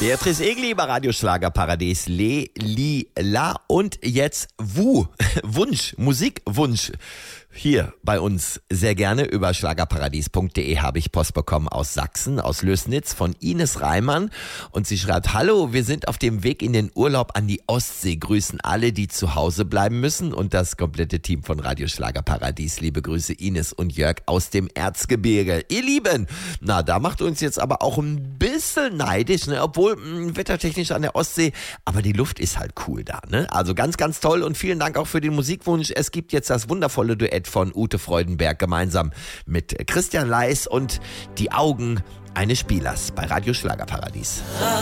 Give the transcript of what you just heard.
Beatrice Egli bei Radio Schlagerparadies, Le, Li, La und jetzt Wunsch, Musikwunsch. Hier bei uns sehr gerne über schlagerparadies.de habe ich Post bekommen aus Sachsen, aus Lößnitz von Ines Reimann und sie schreibt: Hallo, wir sind auf dem Weg in den Urlaub an die Ostsee, grüßen alle, die zu Hause bleiben müssen und das komplette Team von Radio Schlagerparadies. Liebe Grüße Ines und Jörg aus dem Erzgebirge. Ihr Lieben, na, da macht uns jetzt aber auch ein bisschen neidisch, ne? Obwohl wettertechnisch an der Ostsee, aber die Luft ist halt cool da, ne? Also ganz, ganz toll und vielen Dank auch für den Musikwunsch. Es gibt jetzt das wundervolle Duett von Ute Freudenberg gemeinsam mit Christian Leis und Die Augen eines Spielers bei Radio Schlagerparadies.